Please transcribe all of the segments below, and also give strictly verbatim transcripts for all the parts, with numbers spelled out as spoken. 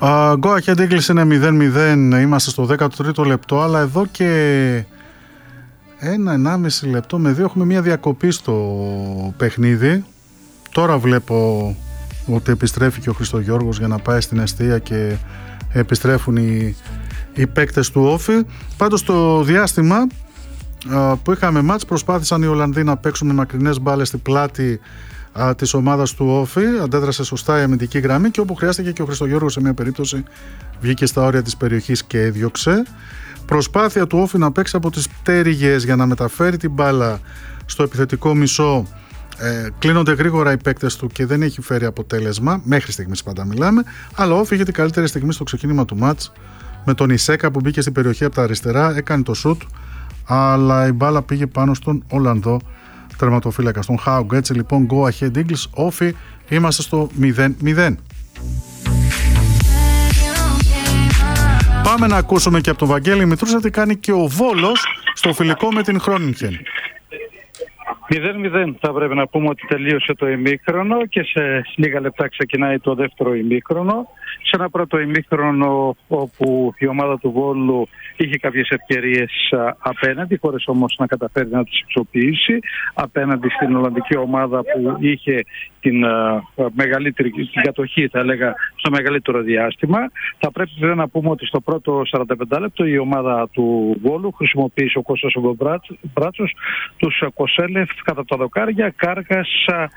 Uh, Go Ahead Eagles είναι μηδέν μηδέν, είμαστε στο δέκατο τρίτο λεπτό, αλλά εδώ και ένα ενάμιση λεπτό με δύο έχουμε μια διακοπή στο παιχνίδι. Τώρα βλέπω ότι επιστρέφει και ο Χριστογιώργος για να πάει στην εστία και επιστρέφουν οι, οι παίκτες του Όφη. Πάντως στο διάστημα uh, που είχαμε μάτς προσπάθησαν οι Ολλανδοί να παίξουν με μακρινές μπάλες στην πλάτη uh, της ομάδας του Όφη. Αντέδρασε σωστά η αμυντική γραμμή και όπου χρειάστηκε και ο Χριστογιώργος σε μια περίπτωση βγήκε στα όρια της περιοχής και έδιωξε. Προσπάθεια του Όφη να παίξει από τις πτέρυγες για να μεταφέρει την μπάλα στο επιθετικό μισό. Ε, κλείνονται γρήγορα οι παίκτες του και δεν έχει φέρει αποτέλεσμα. Μέχρι στιγμής πάντα μιλάμε. Αλλά ο Όφη είχε την καλύτερη στιγμή στο ξεκίνημα του μάτς με τον Ισέκα που μπήκε στην περιοχή από τα αριστερά, έκανε το σουτ, αλλά η μπάλα πήγε πάνω στον Ολλανδό τερματοφύλακα, στον Χάουγκ. Έτσι λοιπόν, Go Ahead Eagles, Όφη, είμαστε στο μηδέν μηδέν. Πάμε να ακούσουμε και από τον Βαγγέλη Μητρούσα τι κάνει και ο Βόλος στο φιλικό με την Χρόνικεν. μηδέν μηδέν θα πρέπει να πούμε ότι τελείωσε το ημίχρονο και σε λίγα λεπτά ξεκινάει το δεύτερο ημίχρονο. Σε ένα πρώτο ημίχρονο όπου η ομάδα του Βόλου είχε κάποιες ευκαιρίες απέναντι, χωρίς όμως να καταφέρει να τις αξιοποιήσει, απέναντι στην Ολλανδική ομάδα που είχε την uh, μεγαλύτερη την κατοχή, θα έλεγα, στο μεγαλύτερο διάστημα. Θα πρέπει βέβαια να πούμε ότι στο πρώτο σαράντα πέντε λεπτό η ομάδα του Βόλου χρησιμοποίησε ο Κώστας Μπράτσος, τους Κοσέλεφ κατά τα δοκάρια, Κάρκας,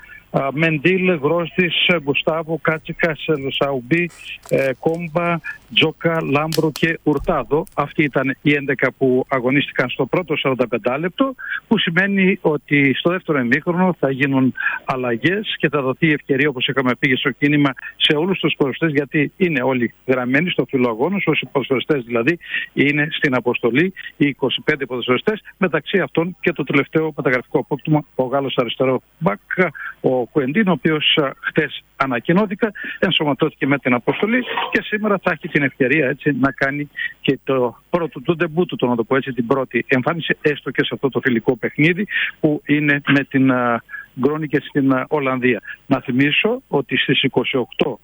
Μεντίλ, Γρόστης, Γκουστάβο, Κάτσικα, Σαουμπί, Κόμπα, Τζόκα, Λάμπρο και Ουρτάδο. Αυτοί ήταν οι έντεκα που αγωνίστηκαν στο πρώτο σαράντα πέντε λεπτό, που σημαίνει ότι στο δεύτερο ημίχρονο θα γίνουν αλλαγές και θα δοθεί ευκαιρία, όπως είχαμε πει στο κίνημα, σε όλους τους ποδοσφαιριστές, γιατί είναι όλοι γραμμένοι στο φύλλο αγώνος, όσοι ποδοσφαιριστές δηλαδή είναι στην αποστολή, οι είκοσι πέντε ποδοσφαιριστές, μεταξύ αυτών και το τελευταίο μεταγραφικό απόκτημα, ο Γάλλος αριστερό μπακ, ο Κουεντίν, ο οποίος χτες ανακοινώθηκε, ενσωματώθηκε με την αποστολή και σήμερα θα έχει την ευκαιρία έτσι να κάνει και το πρώτο του ντεμπούτου, το να το πω έτσι, την πρώτη εμφάνιση, έστω και σε αυτό το φιλικό παιχνίδι που είναι με την Γκρόνικεν στην Ολλανδία. Να θυμίσω ότι στις είκοσι οκτώ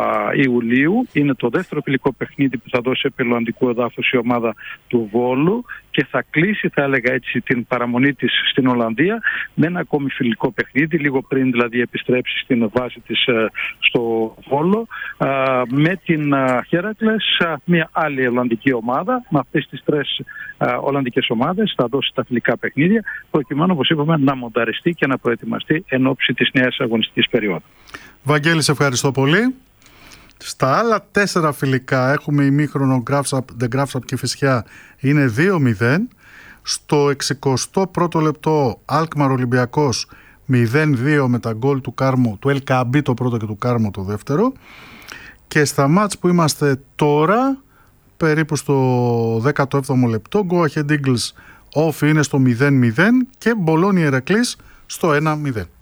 Ιουλίου είναι το δεύτερο φιλικό παιχνίδι που θα δώσει επί ολλανδικού εδάφους η ομάδα του Βόλου και θα κλείσει, θα έλεγα έτσι, την παραμονή της στην Ολλανδία με ένα ακόμη φιλικό παιχνίδι, λίγο πριν δηλαδή επιστρέψει στην βάση της στο Βόλο, με την Χέρακλες, μια άλλη ολλανδική ομάδα. Με αυτές τις τρεις ολλανδικές ομάδες θα δώσει τα φιλικά παιχνίδια, προκειμένου, όπως είπαμε, να μονταριστεί και να προετοιμαστεί εν ώψη της νέας αγωνιστικής περίοδου. Βαγγέλη, σε ευχαριστώ πολύ. Στα άλλα τέσσερα φιλικά έχουμε ημίχρονο The Graphs και Φυσιά, είναι δύο μηδέν. Στο εξηκοστό πρώτο λεπτό Αλκμαρ Ολυμπιακός μηδέν δύο με τα γκολ του Κάρμο, του Ελκαμπή το πρώτο και του Κάρμο το δεύτερο. Και στα μάτς που είμαστε τώρα, περίπου στο δέκατο έβδομο λεπτό, Go Ahead Eagles Όφη είναι στο μηδέν μηδέν και Μπολόνια Ηρακλής στο ένα μηδέn.